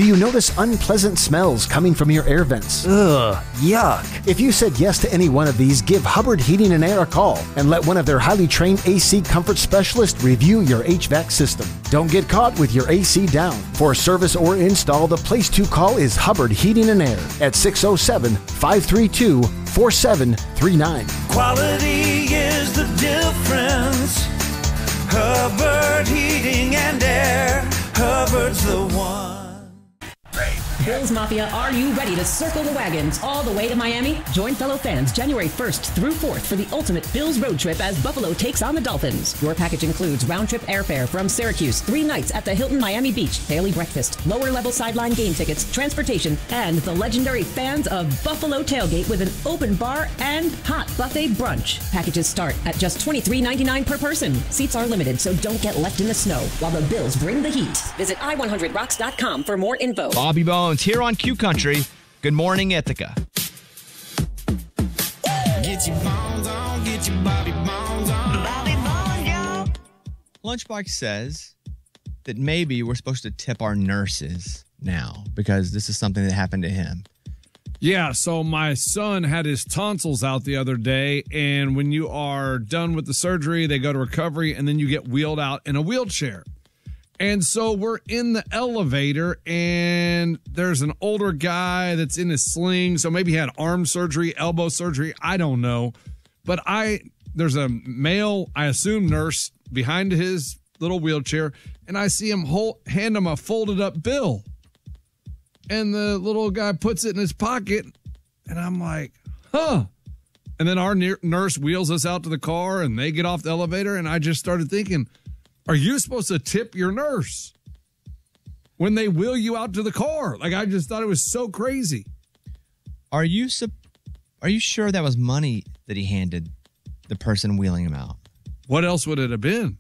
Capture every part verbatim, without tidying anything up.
you notice unpleasant smells coming from your air vents? Ugh, yuck. If you said yes to any one of these, give Hubbard Heating and Air a call and let one of their highly trained A C comfort specialists review your H V A C system. Don't get caught with your A C down. For service or install, the place to call is Hubbard Heating and Air at six oh seven, five three two, four seven three nine. Quality is the difference. Hubbard Heating and Air. Hubbard's the one. Bills Mafia, are you ready to circle the wagons all the way to Miami? Join fellow fans January first through fourth for the ultimate Bills road trip as Buffalo takes on the Dolphins. Your package includes round-trip airfare from Syracuse, three nights at the Hilton Miami Beach, daily breakfast, lower-level sideline game tickets, transportation, and the legendary Fans of Buffalo tailgate with an open bar and hot buffet brunch. Packages start at just twenty-three ninety-nine per person. Seats are limited, so don't get left in the snow while the Bills bring the heat. Visit i one hundred rocks dot com for more info. Bobby Bones here on Q Country. Good morning, Ithaca. Get your bones on, get your Bobby Bones on. Bobby Bones, yo. Lunchbox says that maybe we're supposed to tip our nurses now because this is something that happened to him. Yeah, so my son had his tonsils out the other day, and when you are done with the surgery, they go to recovery, and then you get wheeled out in a wheelchair. And so we're in the elevator, and there's an older guy that's in his sling. So maybe he had arm surgery, elbow surgery. I don't know. But I there's a male, I assume, nurse behind his little wheelchair, and I see him hold, hand him a folded up bill. And the little guy puts it in his pocket, and I'm like, huh. And then our nurse wheels us out to the car, and they get off the elevator, and I just started thinking, are you supposed to tip your nurse when they wheel you out to the car? Like, I just thought it was so crazy. Are you su- Are you sure that was money that he handed the person wheeling him out? What else would it have been?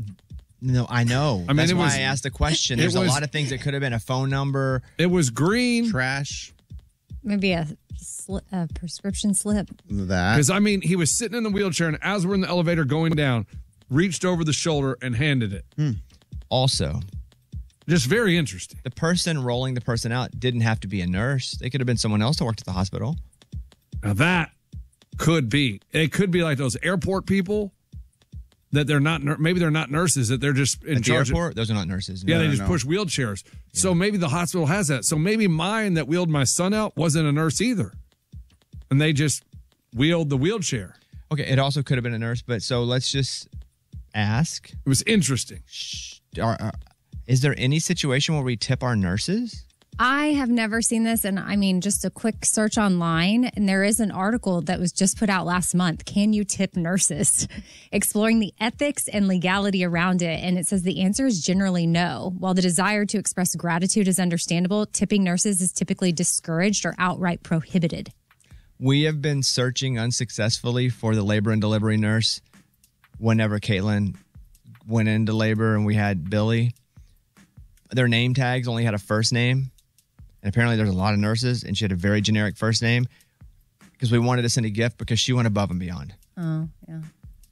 No, I know. I mean, That's it why was, I asked the question. There's was, a lot of things that could have been a phone number. It was green. Trash. Maybe a, sli- a prescription slip. That. Because, I mean, he was sitting in the wheelchair, and as we're in the elevator going down, reached over the shoulder and handed it. Hmm. Also, just very interesting. The person rolling the person out didn't have to be a nurse. They could have been someone else that worked at the hospital. Now that could be. It could be like those airport people that they're not, maybe they're not nurses, that they're just in at charge the airport? of. Those are not nurses. Yeah, No, they no, just no. push wheelchairs. Yeah. So maybe the hospital has that. So maybe mine that wheeled my son out wasn't a nurse either. And they just wheeled the wheelchair. Okay, it also could have been a nurse, but so let's just ask. It was interesting. Are, are, is there any situation where we tip our nurses? I have never seen this, and I mean, just a quick search online, and there is an article that was just put out last month, Can You Tip Nurses? Exploring the ethics and legality around it, and it says the answer is generally no. While the desire to express gratitude is understandable, tipping nurses is typically discouraged or outright prohibited. We have been searching unsuccessfully for the labor and delivery nurse whenever Caitlin went into labor and we had Billy. Their name tags only had a first name. And apparently there's a lot of nurses, and she had a very generic first name because we wanted to send a gift because she went above and beyond. Oh, yeah.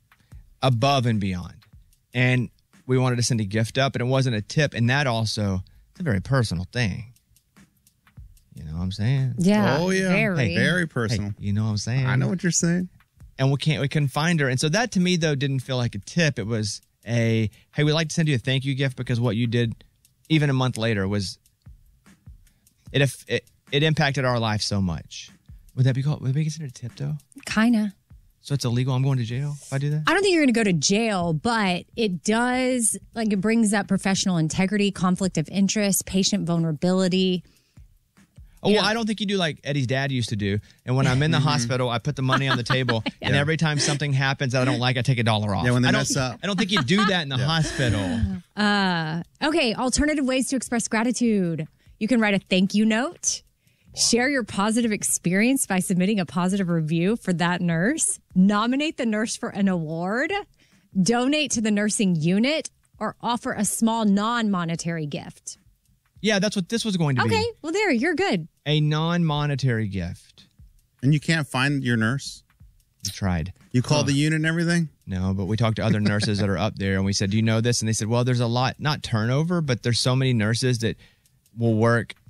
Above and beyond. And we wanted to send a gift up, and it wasn't a tip. And that also, it's a very personal thing. You know what I'm saying? Yeah. Oh, yeah. Very. Hey, very personal. Hey, you know what I'm saying? I know what you're saying. And we can't, we couldn't find her. And so that to me, though, didn't feel like a tip. It was a, hey, we'd like to send you a thank you gift because what you did, even a month later, was, it it, it impacted our life so much. Would that be called, would we consider it a tip, though? Kind of. So it's illegal? I'm going to jail if I do that? I don't think you're going to go to jail, but it does, like, it brings up professional integrity, conflict of interest, patient vulnerability. Oh, well, I don't think you do like Eddie's dad used to do. And when I'm in the hospital, I put the money on the table. yeah. And every time something happens that I don't like, I take a dollar off. Yeah, when they I mess don't, up. I don't think you do that in the yeah. hospital. Uh, okay, alternative ways to express gratitude. You can write a thank you note. Wow. Share your positive experience by submitting a positive review for that nurse. Nominate the nurse for an award. Donate to the nursing unit or offer a small non-monetary gift. Yeah, that's what this was going to okay, be. Okay, well, there, you're good. A non-monetary gift. And you can't find your nurse? We tried. You called huh. the unit and everything? No, but we talked to other nurses that are up there, and we said, do you know this? And they said, well, there's a lot, not turnover, but there's so many nurses that will work